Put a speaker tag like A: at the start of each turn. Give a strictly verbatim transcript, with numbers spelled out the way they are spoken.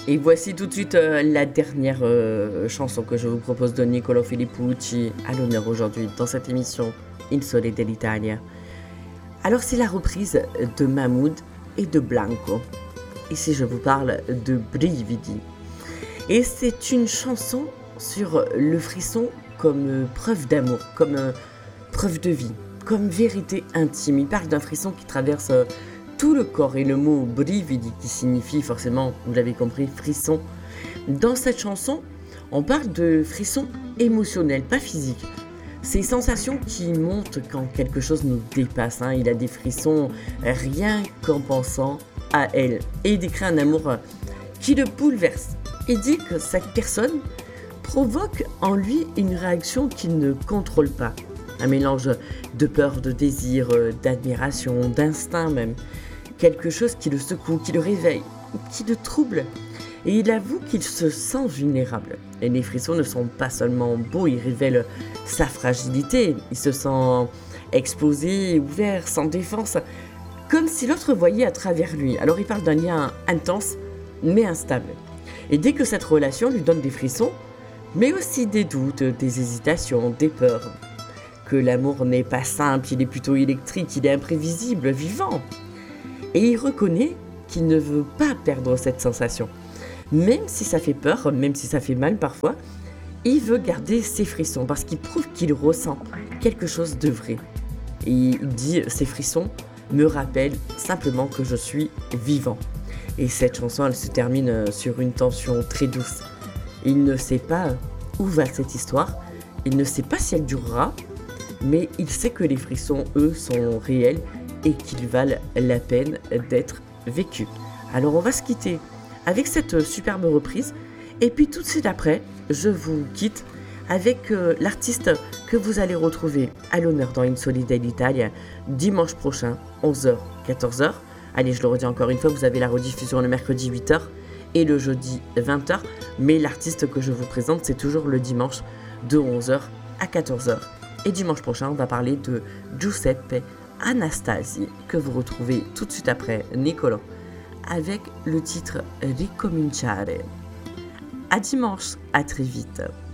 A: Et voici tout de suite euh, la dernière euh, chanson que je vous propose de Niccolo Filippucci à l'honneur aujourd'hui dans cette émission Il Sole dell'Italia. Alors c'est la reprise de Mahmoud et de Blanco. Ici je vous parle de Brividi. Et c'est une chanson sur le frisson comme preuve d'amour, comme euh, preuve de vie, comme vérité intime. Il parle d'un frisson qui traverse euh, tout le corps et le mot brividi qui signifie forcément, vous l'avez compris, frisson. Dans cette chanson, on parle de frisson émotionnel, pas physique. Ces sensations qui montent quand quelque chose nous dépasse. Hein. Il a des frissons rien qu'en pensant à elle. Et il décrit un amour qui le bouleverse. Il dit que cette personne provoque en lui une réaction qu'il ne contrôle pas. Un mélange de peur, de désir, d'admiration, d'instinct même. Quelque chose qui le secoue, qui le réveille, qui le trouble. Et il avoue qu'il se sent vulnérable. Et les frissons ne sont pas seulement beaux, ils révèlent sa fragilité. Il se sent exposé, ouvert, sans défense, comme si l'autre voyait à travers lui. Alors il parle d'un lien intense, mais instable. Et dès que cette relation lui donne des frissons, mais aussi des doutes, des hésitations, des peurs, que l'amour n'est pas simple, il est plutôt électrique, il est imprévisible, vivant. Et il reconnaît qu'il ne veut pas perdre cette sensation. Même si ça fait peur, même si ça fait mal parfois, il veut garder ses frissons parce qu'il prouve qu'il ressent quelque chose de vrai. Et il dit, ces frissons me rappellent simplement que je suis vivant. Et cette chanson, elle se termine sur une tension très douce. Il ne sait pas où va cette histoire, il ne sait pas si elle durera, mais il sait que les frissons, eux, sont réels et qu'ils valent la peine d'être vécus. Alors on va se quitter avec cette superbe reprise, et puis tout de suite après, je vous quitte avec euh, l'artiste que vous allez retrouver à l'honneur dans In Sole dell'Italia dimanche prochain, onze heures quatorze heures. Allez, je le redis encore une fois, vous avez la rediffusion le mercredi huit heures et le jeudi vingt heures, mais l'artiste que je vous présente, c'est toujours le dimanche de onze heures à quatorze heures. Et dimanche prochain, on va parler de Giuseppe Anastasi, que vous retrouvez tout de suite après Niccolo, avec le titre Ricominciare. À dimanche, à très vite.